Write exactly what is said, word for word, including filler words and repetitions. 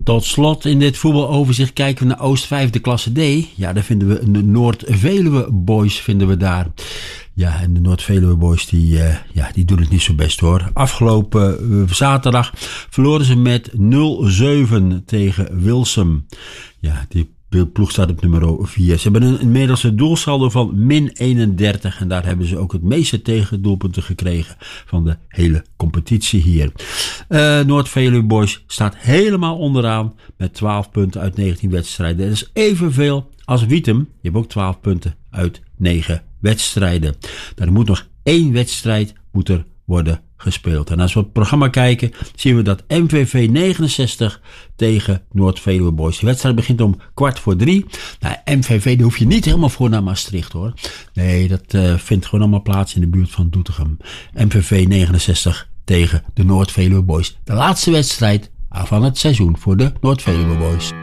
Tot slot in dit voetbaloverzicht kijken we naar Oost vijf, de klasse D. Ja, daar vinden we de Noord-Veluwe Boys vinden we daar. Ja, en de Noord-Veluwe Boys die, uh, ja, die doen het niet zo best hoor. Afgelopen uh, zaterdag verloren ze met nul zeven tegen Wilsum. Ja, die ploeg staat op nummer vier. Ze hebben een inmiddels een doelsaldo van min eenendertig. En daar hebben ze ook het meeste tegendoelpunten gekregen van de hele competitie hier. Uh, Noord-Veluwe Boys staat helemaal onderaan met twaalf punten uit negentien wedstrijden. Dat is evenveel als Wietum. Die hebben ook twaalf punten uit negen wedstrijden. Er moet nog één wedstrijd moet er worden gespeeld. En als we op het programma kijken, zien we dat M V V negenenzestig tegen Noord-Veluwe Boys. Die wedstrijd begint om kwart voor drie. Nou, M V V, daar hoef je niet helemaal voor naar Maastricht hoor. Nee, dat uh, vindt gewoon allemaal plaats in de buurt van Doetinchem. M V V negenenzestig tegen de Noord-Veluwe Boys. De laatste wedstrijd van het seizoen voor de Noord-Veluwe Boys.